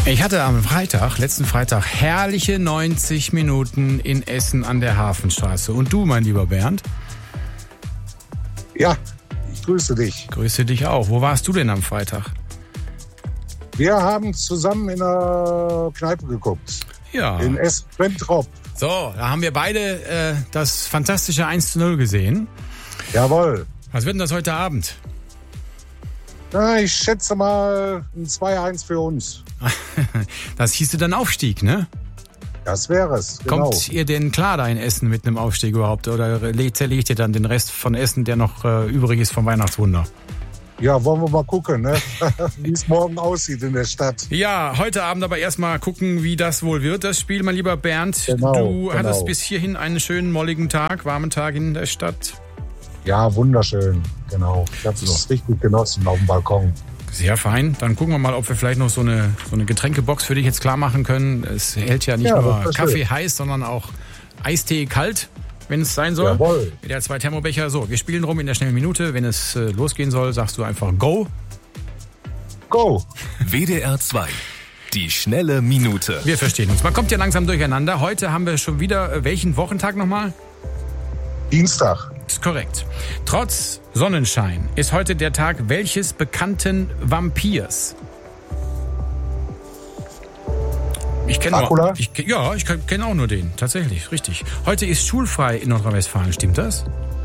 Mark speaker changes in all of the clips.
Speaker 1: Ich hatte am letzten Freitag, herrliche 90 Minuten in Essen an der Hafenstraße. Und du, mein lieber Bernd?
Speaker 2: Ja, ich grüße dich.
Speaker 1: Grüße dich auch. Wo warst du denn am Freitag?
Speaker 2: Wir haben zusammen in der Kneipe geguckt.
Speaker 1: Ja.
Speaker 2: In Essen-Brentrop.
Speaker 1: So, da haben wir beide das fantastische 1:0 gesehen.
Speaker 2: Jawohl.
Speaker 1: Was wird denn das heute Abend?
Speaker 2: Na, ich schätze mal ein 2-1 für uns.
Speaker 1: Das hieße dann Aufstieg, ne?
Speaker 2: Das wäre es, genau.
Speaker 1: Kommt ihr denn klar da in Essen mit einem Aufstieg überhaupt? Oder zerlegt ihr dann den Rest von Essen, der noch übrig ist vom Weihnachtswunder?
Speaker 2: Ja, wollen wir mal gucken, ne? Wie es morgen aussieht in der Stadt.
Speaker 1: Ja, heute Abend aber erstmal gucken, wie das wohl wird, das Spiel, mein lieber Bernd. Du hattest bis hierhin einen schönen, molligen Tag, warmen Tag in der Stadt.
Speaker 2: Ja, wunderschön, genau. Ich habe es richtig genossen auf dem Balkon.
Speaker 1: Sehr fein. Dann gucken wir mal, ob wir vielleicht noch so eine Getränkebox für dich jetzt klar machen können. Es hält ja nicht nur Kaffee heiß, sondern auch Eistee kalt, wenn es sein soll.
Speaker 2: Jawohl.
Speaker 1: Wieder 2 Thermobecher. So, wir spielen rum in der schnellen Minute. Wenn es losgehen soll, sagst du einfach Go.
Speaker 2: Go.
Speaker 3: WDR 2. Die schnelle Minute.
Speaker 1: Wir verstehen uns. Man kommt ja langsam durcheinander. Heute haben wir schon wieder, welchen Wochentag nochmal?
Speaker 2: Dienstag.
Speaker 1: Ist korrekt. Trotz Sonnenschein ist heute der Tag welches bekannten Vampirs? Ich kenne auch nur den. Tatsächlich, richtig. Heute ist schulfrei in Nordrhein-Westfalen. Stimmt das?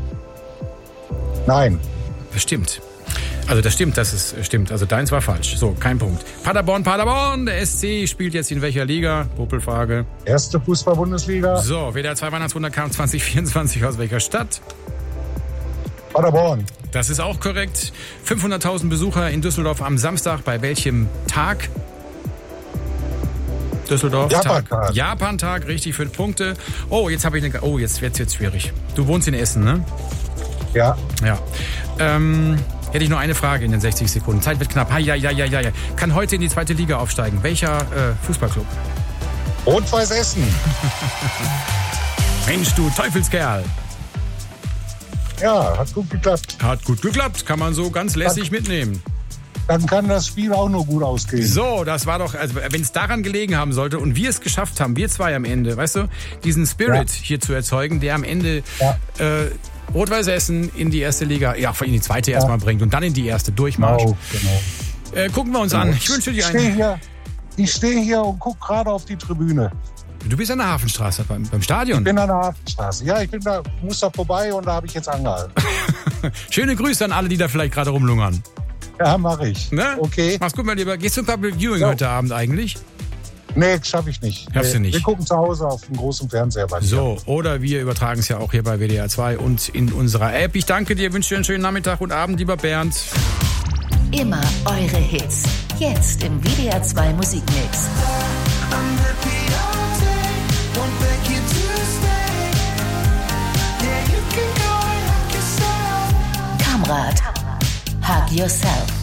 Speaker 2: Nein.
Speaker 1: Das stimmt. Also das stimmt, stimmt. Also deins war falsch. So, kein Punkt. Paderborn. Der SC spielt jetzt in welcher Liga? Popelfrage.
Speaker 2: Erste Fußball-Bundesliga.
Speaker 1: So, WDR 2 Weihnachtswunder kam 2024 aus welcher Stadt?
Speaker 2: Paderborn.
Speaker 1: Das ist auch korrekt. 500.000 Besucher in Düsseldorf am Samstag. Bei welchem Tag? Düsseldorf.
Speaker 2: Japan-Tag.
Speaker 1: Japan-Tag, richtig, 5 Punkte. Oh, jetzt habe ich eine. Oh, jetzt wird's schwierig. Du wohnst in Essen, ne?
Speaker 2: Ja.
Speaker 1: Ja. Hätte ich nur eine Frage in den 60 Sekunden. Zeit wird knapp. Ja. Kann heute in die 2. Liga aufsteigen. Welcher Fußballclub?
Speaker 2: Rot-Weiß Essen.
Speaker 1: Mensch, du Teufelskerl.
Speaker 2: Ja, hat gut geklappt.
Speaker 1: Hat gut geklappt. Kann man so ganz lässig mitnehmen.
Speaker 2: Dann kann das Spiel auch nur gut ausgehen.
Speaker 1: So, das war doch, also wenn es daran gelegen haben sollte und wir es geschafft haben, wir zwei am Ende, weißt du, diesen Spirit hier zu erzeugen, der am Ende Rot-Weiß Essen in die 1. Liga, in die 2. erstmal bringt und dann in die 1. Durchmarsch.
Speaker 2: Genau.
Speaker 1: Gucken wir uns an. Ich wünsche dir
Speaker 2: Ich stehe hier und gucke gerade auf die Tribüne.
Speaker 1: Du bist an der Hafenstraße, beim Stadion?
Speaker 2: Ich bin an der Hafenstraße. Ja, muss da vorbei und da habe ich jetzt angehalten.
Speaker 1: Schöne Grüße an alle, die da vielleicht gerade rumlungern.
Speaker 2: Ja, mache ich.
Speaker 1: Ne?
Speaker 2: Okay.
Speaker 1: Mach's gut, mein Lieber. Gehst du zum Public Viewing heute Abend eigentlich?
Speaker 2: Nee, schaffe ich nicht.
Speaker 1: Schaffst du nicht?
Speaker 2: Wir gucken zu Hause auf dem großen Fernseher bei dir.
Speaker 1: So, oder wir übertragen es ja auch hier bei WDR 2 und in unserer App. Ich danke dir, wünsche dir einen schönen Nachmittag und Abend, lieber Bernd.
Speaker 4: Immer eure Hits. Jetzt im WDR 2 Musikmix. Kamrat, Hug Yourself.